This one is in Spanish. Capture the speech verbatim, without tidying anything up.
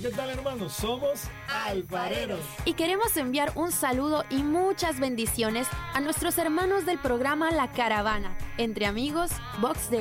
¿qué tal, hermanos? Somos alfareros. Y queremos enviar un saludo y muchas bendiciones a nuestros hermanos del programa La Caravana, Entre Amigos, Box de